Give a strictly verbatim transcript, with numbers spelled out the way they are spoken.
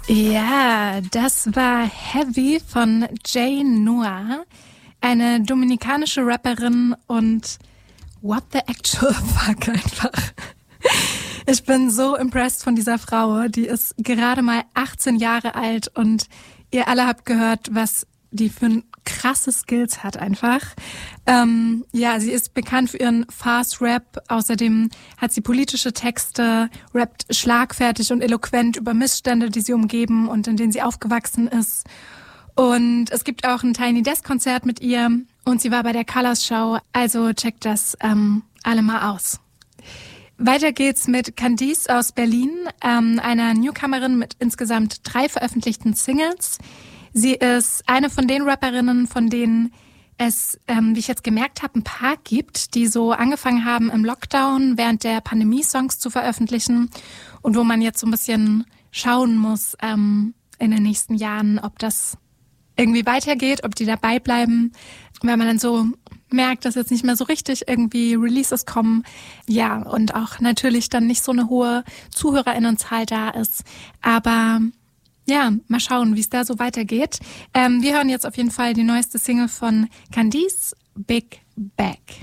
Ja, das war Heavy von Jay Noah, eine dominikanische Rapperin und what the actual fuck einfach. Ich bin so impressed von dieser Frau, die ist gerade mal achtzehn Jahre alt und ihr alle habt gehört, was die für krasse Skills hat einfach. Ähm, ja, sie ist bekannt für ihren Fast Rap. Außerdem hat sie politische Texte, rappt schlagfertig und eloquent über Missstände, die sie umgeben und in denen sie aufgewachsen ist. Und es gibt auch ein Tiny Desk Konzert mit ihr und sie war bei der Colors Show. Also checkt das ähm, alle mal aus. Weiter geht's mit Candice aus Berlin, ähm, einer Newcomerin mit insgesamt drei veröffentlichten Singles. Sie ist eine von den Rapperinnen, von denen es, ähm, wie ich jetzt gemerkt habe, ein paar gibt, die so angefangen haben im Lockdown während der Pandemie Songs zu veröffentlichen und wo man jetzt so ein bisschen schauen muss ähm, in den nächsten Jahren, ob das irgendwie weitergeht, ob die dabei bleiben, weil man dann so merkt, dass jetzt nicht mehr so richtig irgendwie Releases kommen. Ja, und auch natürlich dann nicht so eine hohe ZuhörerInnenzahl da ist. Aber ja, mal schauen, wie es da so weitergeht. Ähm, wir hören jetzt auf jeden Fall die neueste Single von Candice, Big Bag.